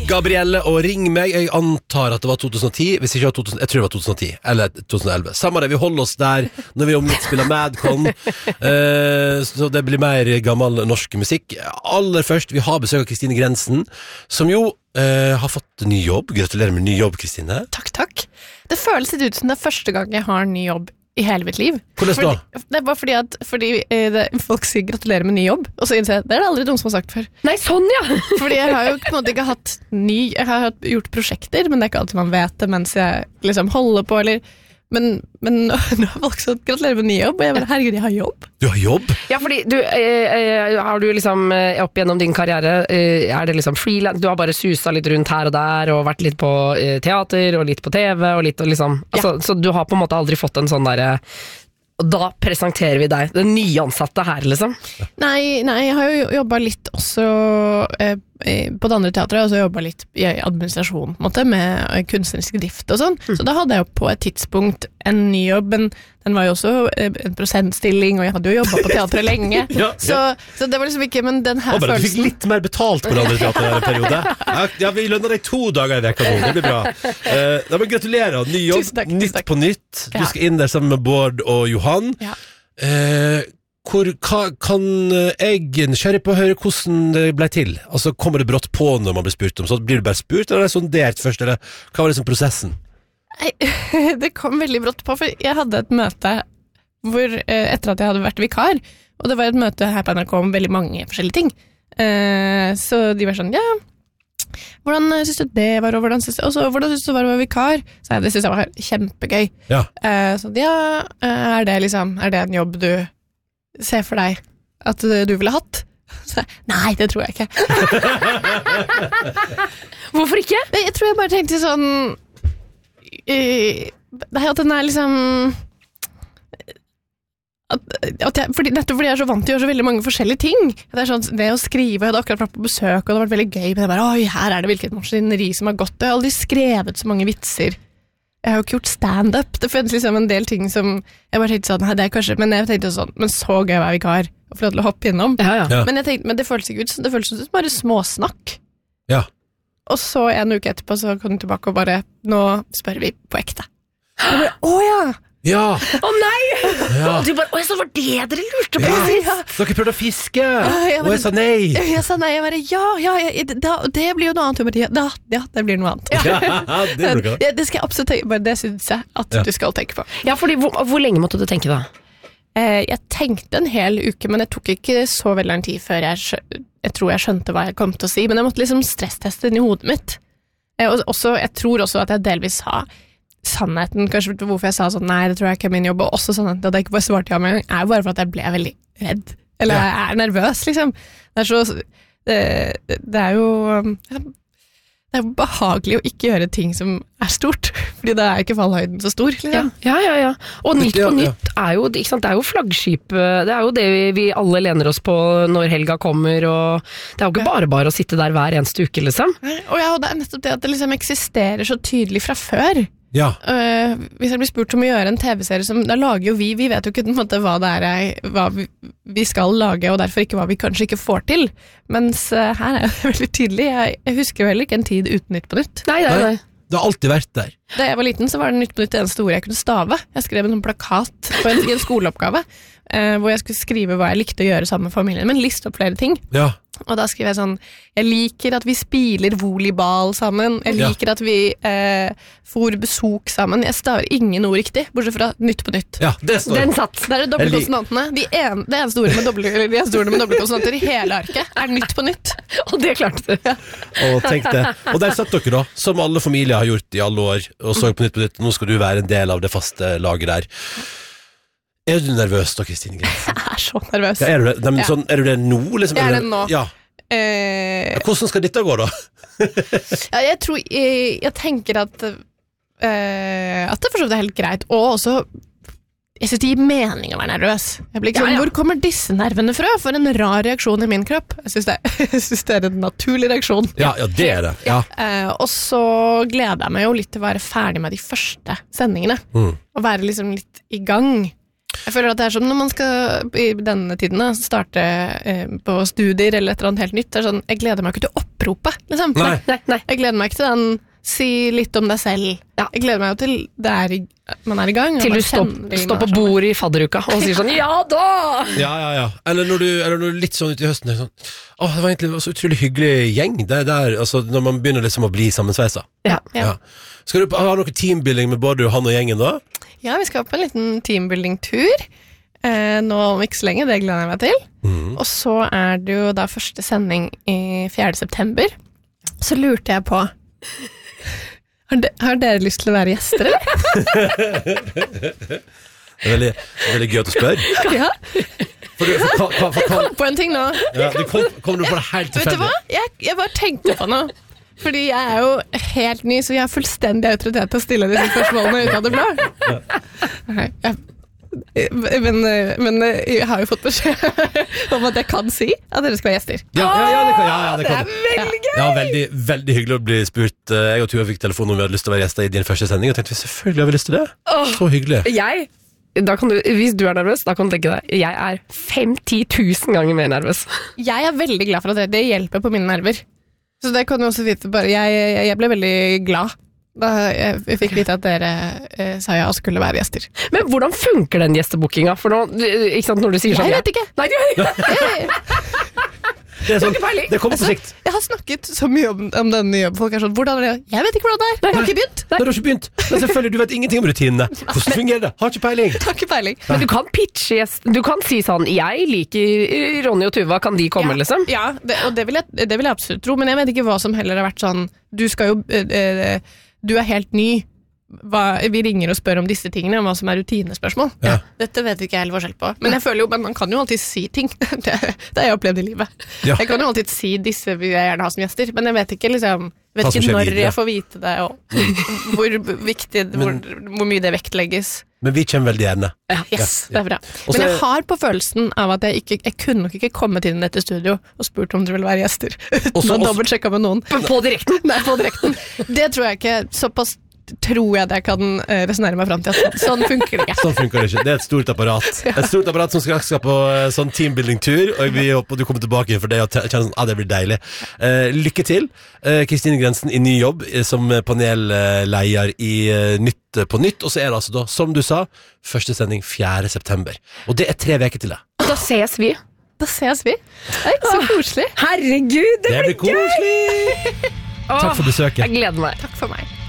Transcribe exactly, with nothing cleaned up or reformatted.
Gabrielle og Ring meg. Jeg antar at det var tjueti, hvis ikke var to tusen, jeg tror det var tjueti, eller tjue elleve. Samme det, vi holder oss der når vi om litt spiller Madcon, uh, så det blir mer gammel norsk musikk. Aller først, vi har besøk av Kristine Grensen, som jo uh, har fått ny jobb. Gratulerer med ny jobb, Kristine. Takk, takk. Det føles litt ut som det er første gang jeg har en ny jobb i hele mitt liv. Hvordan da? Fordi, det er bare fordi at fordi, eh, det, folk sier gratulerer med ny jobb, og så innser jeg det er det aldri noen som har sagt før. Nei, sånn ja! Fordi jeg har jo på en måte ikke hatt ny, jeg har hatt, gjort prosjekter, men det er ikke alltid man vet det mens jeg liksom holder på, eller Men, men nå har folk sagt gratulerer med ny jobb, og jeg bare, herregud, jeg har jobb. Du har jobb? Ja, fordi du, eh, har du liksom eh, opp gjennom din karriere, eh, er det liksom freelance, du har bare suset litt rundt her og der, og vært litt på eh, teater, og litt på TV, og litt og liksom, altså, ja. Så du har på en måte aldri fått en sånn der, og da presenterer vi deg, den nyansatte her liksom. Nei, nei, jeg har jo jobbet litt også eh, på det andre teatret, og så jobbet litt i administrasjon, på en måte, med kunstnerisk drift og sånn, mm. Så da hadde jeg jo på et tidspunkt en ny jobb, men den var jo også en prosentstilling, og jeg hadde jo jobbet på teatret lenge, ja, ja. Så, så det var liksom ikke, men den her følelsen... Du fikk litt mer betalt på det andre teatret her en periode. Ja, vi lønner deg to dager i veka nå, det blir bra. Uh, da må jeg gratulere, ny jobb, tusen takk, nytt tusen takk. På nytt. Du skal inn der sammen med Bård og Johan. Ja. Uh, hvor, hva, kan jeg kjøre på å høre hvordan det ble til? Altså, kommer det brått på når man blir spurt om, så blir du bare spurt, eller er det sondert først, eller hva var liksom prosessen? Nei, det kom veldig brått på, for jeg hadde et møte hvor, etter at jeg hadde vært vikar, og det var et møte her på N R K om veldig mange forskjellige ting. Så de var sånn, ja, hvordan synes du det var, og hvordan synes du, og så, hvordan synes du det var å være vikar? Så jeg, det synes jeg var kjempegøy. Ja. Så ja, er det liksom, er det en jobb du ser for deg at du ville hatt? Så, nei, det tror jeg ikke. Hvorfor ikke? Jeg tror jeg bare tenkte sånn, det er at den er liksom at, at jeg, fordi, nettopp fordi jeg er så vant til å gjøre så veldig mange forskjellige ting. Det er sånn, det å skrive, jeg hadde akkurat vært på besøk, og det har vært veldig gøy, men jeg bare, oi, her er det hvilket maskineri som har gått. Jeg har aldri skrevet så mange vitser. Jeg har jo ikke gjort stand-up. Det finnes liksom en del ting som jeg bare tenkte sånn, nei, det er kanskje, men jeg tenkte sånn, men så gøy å være vikar, og få lov til å hoppe innom. Ja, ja. Ja. Men, jeg tenkte, men det føles ikke ut, det føles ut som bare småsnakk. Ja. Og så en uke etterpå så kom du tilbake og bare, nå spør vi på ekte. Og jeg bare, åja! Ja! Å oh, nei! Ja. Og du bare, åja, så var det dere lurte på! Ja. Ja. Dere prøvde å fiske! Ja, og jeg sa nei! Jeg sa nei, jeg bare, ja, ja, ja da, det blir jo noe annet. Bare, ja, ja, det blir noe annet. Ja, det, blir ja, det skal jeg absolutt tenke, bare det synes jeg at ja. Du skal tenke på. Ja, fordi hvor, hvor lenge måtte du tenke da? Eh, jeg tenkte en hel uke, men det tok ikke så veldig lang tid før jeg, jeg tror jeg skjønte hva jeg kom til å si, men jeg måtte liksom stressteste den i hodet mitt. Eh, og også, jeg tror også at jeg delvis sa sannheten, kanskje hvorfor jeg sa sånn, nei, det tror jeg ikke er min jobb, og også sannheten at jeg ikke bare svarte ja med en gang, er jo bare for at jeg ble veldig redd, eller ja. Jeg er nervøs, liksom. Det er så, det, det er jo, det er behagelig å ikke gjøre ting som er stort, fordi da er ikke fallhøyden så stor, liksom. Ja, ja, ja. Og Nytt på Nytt er jo, ikke sant, det er jo flaggskip, det er jo det vi, vi alle lener oss på når helga kommer, og det er jo ikke bare bare å sitte der hver eneste uke, liksom. Og ja, og det er nettopp det at det liksom eksisterer så tydelig fra før. Ja. Uh, hvis jeg blir spurt om å gjøre en tv-serie som, da lager jo vi, vi vet jo ikke på en måte hva det er, hva vi, vi skal lage, og derfor ikke hva vi kanskje ikke får til, mens uh, her er det veldig tydelig, jeg, jeg husker jo heller ikke en tid uten Nytt på Nytt. Nei, nei, nei. Det har alltid vært der. Da jeg var liten så var det Nytt på Nytt det eneste ordet jeg kunne stave. Jeg skrev en plakat på en, i en skoleoppgave, uh, hvor jeg skulle skrive hva jeg likte å gjøre sammen med familien, men liste opp flere ting. Ja. Og da skriver jeg sånn, jeg liker at vi spiler volleyball sammen, jeg liker ja. At vi eh, får besok sammen, jeg staver ingen ord riktig, bortsett fra Nytt på Nytt. Ja, det står. Den satt. Der er dobbeltkonsonantene. De en, det eneste ordet med dobbeltkonsonanter i hele arket er Nytt på Nytt. Og det klarte du. Ja. Og tenk det. Og der satt dere da, som alle familier har gjort i alle år, og så på Nytt på Nytt, nå skal du være en del av det faste laget der. Er du nervøs da, Kristine Grensen? Jeg er så nervøs. Ja, er, du det? Nei, men, ja. Sånn, er du det nå? Liksom? Jeg er det nå. Ja. Eh, Hvordan skal dette gå da? ja, jeg tror, jeg, jeg tenker at, eh, at det for så vidt er helt greit, og også, jeg synes det gir mening å være nervøs. Jeg blir ikke sånn, ja, ja. Hvor kommer disse nervene fra? For en rar reaksjon i min kropp. Jeg synes det, jeg synes det er en naturlig reaksjon. Ja, ja det er det. Ja. Eh, og så gleder jeg meg jo litt til å være ferdig med de første sendingene. Mm. Og være liksom litt i gang. Jeg føler at det er som når man skal i denne tiden da, starte eh, på studier eller et eller annet helt nytt. Det er sånn, jeg gleder meg ikke til oppropet, liksom. Nei. Nei, nei. Jeg gleder meg ikke til den si litt om deg selv. Ja. Jeg gleder meg jo til det er i, man er i gang. Til du står, står på bordet i fadderuka og sier sånn, ja da! Ja, ja, ja. Eller når du, eller når du er litt sånn ut i høsten, sånn, åh, det var egentlig så utrolig hyggelig gjeng. Det der, altså, når man begynner liksom å bli sammensveisa. Ja, ja. Ja. Skal du ha noe teambuilding med både han og gjengen da? Ja, vi skal på en liten teambuilding-tur. Eh, nå om ikke så lenge, det gleder jeg meg til. Mm. Og så er det jo da første sending i fjerde september. Så lurte jeg på Har, de, har dere lyst til å være gjester, eller? Det er veldig, veldig gøy at du spør. Ja. For du, for, for, for, for, jeg kom på en ting nå. Ja, du kom, kom du på det helt tilfeldig? Vet du hva? Jeg, jeg bare tenkte på noe. Fordi jeg er jo helt ny, så jeg har fullstendig autoritet til å stille disse spørsmålene ut av det blå. Okay, jeg, men, men jeg har jo fått beskjed om at jeg kan si at dere skal være gjester. Ja, ja, ja, det, kan, ja, ja, det, kan. det er veldig gøy! Ja, veldig, veldig hyggelig å bli spurt. Jeg og Tuva fikk telefon om vi hadde lyst til å være gjester i din første sending, og tenkte vi selvfølgelig har vi lyst til det. Så hyggelig. Jeg, da kan du, hvis du er nervøs, da kan du tenke deg, jeg er fem-ti tusen ganger mer nervøs. Jeg er veldig glad for at det, det hjelper på mine nerver. Så det kan du også vite bare. Jeg, jeg, jeg ble veldig glad da jeg, jeg fikk vite at dere eh, sa ja og skulle være gjester. Men hvordan funker den gjestebookinga? For nå, ikke sant, når du sier sånn... Jeg vet ikke. Nei, jeg, det, er sånn, det kommer på sikt. Jeg har snakket så mye om, om denne nye folk er sånn, hvordan er det? Jeg vet ikke hvordan det er. Jeg har ikke begynt. Nei, du har ikke begynt. Men selvfølgelig, du vet ingenting om rutinene. Hvordan fungerer det? Har ikke peiling. Har ikke peiling. Men du kan pitche gjest. Du kan si sånn, jeg liker Ronny og Tuva, kan de komme, ja, liksom? Ja, det, og det vil, jeg, det vil jeg absolutt tro, men jeg vet ikke hva som heller har vært sånn, du skal jo... Eh, eh, du er helt ny. Hva, vi ringer og spør om disse tingene, om hva som er rutinespørsmål. Ja. Dette vet vi ikke helt forskjell på. Men jeg føler jo, men man kan jo alltid si ting. Det, det har jeg opplevd i livet. Ja. Jeg kan jo alltid si disse vil jeg gjerne ha som gjester, men jeg vet ikke, liksom, vet ikke når videre. Jeg får vite det, og hvor viktig, hvor, hvor mye det vektlegges. Men vi kommer veldig gjerne. Ja, yes, ja. Det er bra. Også, men jeg har på følelsen av at jeg ikke, jeg kunne nok ikke kommet inn i dette studio og spurt om dere vil være gjester, uten også, å dobbeltsjekke med noen. På, på direkten? Nei, på direkten. Det tror jeg ikke, såpass tror jeg at jeg kan uh, resonere meg frem til at sånn funker det ikke. Sånn funker det ikke. Det er et stort apparat. Et stort apparat som skal, skal på uh, sånn teambuilding-tur, og vi håper du kommer tilbake inn for det og kjenner sånn, ah, det blir deilig. Uh, lykke til, uh, Kristine Grensen i ny jobb uh, som panelleder i uh, Nytt på Nytt, og så er det altså da, som du sa, første sending fjerde september. Og det er tre veker til det. Da ses vi. Da ses vi. Nei, så koselig. Herregud, det, det blir, blir koselig! Takk for besøket. Jeg gleder meg. Takk for meg.